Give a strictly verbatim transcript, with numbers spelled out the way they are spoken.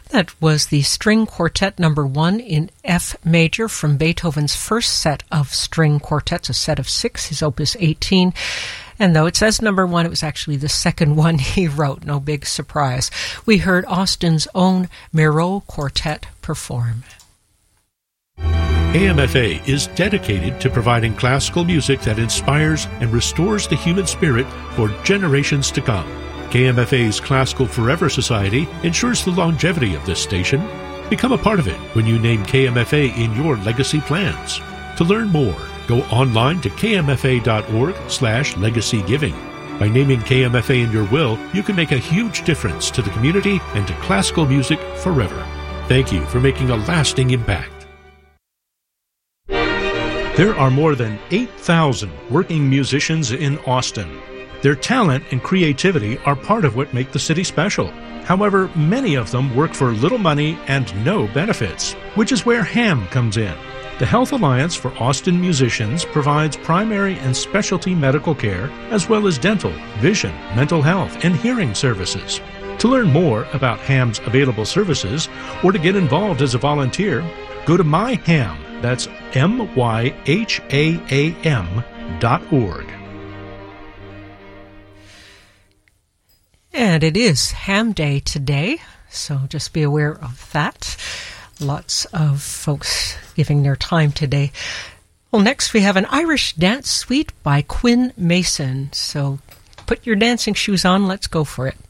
That was the String Quartet number one in F major from Beethoven's first set of string quartets, a set of six, his opus eighteen. And though it says number one, it was actually the second one he wrote. No big surprise. We heard Austin's own Miro Quartet perform. K M F A is dedicated to providing classical music that inspires and restores the human spirit for generations to come. K M F A's Classical Forever Society ensures the longevity of this station. Become a part of it when you name K M F A in your legacy plans. To learn more, go online to k m f a dot org slash legacy giving. By naming K M F A in your will, you can make a huge difference to the community and to classical music forever. Thank you for making a lasting impact. There are more than eight thousand working musicians in Austin. Their talent and creativity are part of what make the city special. However, many of them work for little money and no benefits, which is where HAM comes in. The Health Alliance for Austin Musicians provides primary and specialty medical care, as well as dental, vision, mental health, and hearing services. To learn more about HAM's available services, or to get involved as a volunteer, go to MyHAM, that's M Y H A A M dot org. And it is Ham Day today, so just be aware of that. Lots of folks giving their time today. Well, next we have an Irish dance suite by Quinn Mason. So put your dancing shoes on, let's go for it.